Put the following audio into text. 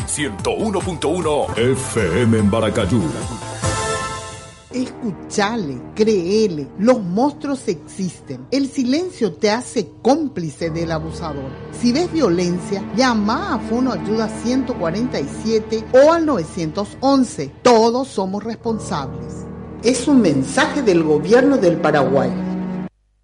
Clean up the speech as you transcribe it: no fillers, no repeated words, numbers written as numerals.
101.1 FM en Baracayú. Escuchale, créele, los monstruos existen. El silencio te hace cómplice del abusador. Si ves violencia, llama a Fono Ayuda 147 o al 911. Todos somos responsables. Es un mensaje del Gobierno del Paraguay.